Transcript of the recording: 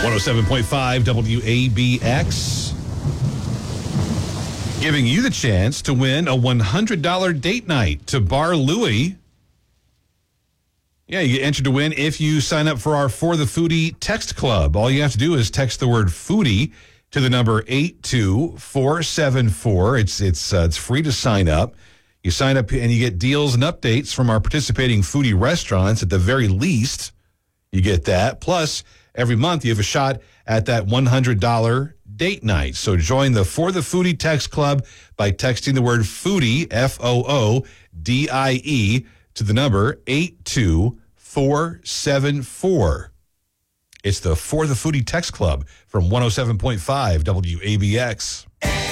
107.5 WABX. Giving you the chance to win a $100 date night to Bar Louie. Yeah, you get entered to win if you sign up for our For the Foodie text club. All you have to do is text the word foodie to the number 82474. It's free to sign up. You sign up and you get deals and updates from our participating foodie restaurants. At the very least, you get that. Plus, every month you have a shot at that $100 date night. So join the For the Foodie text club by texting the word foodie, FOODIE, to the number 82474. It's the For the Foodie text club from 107.5 WABX.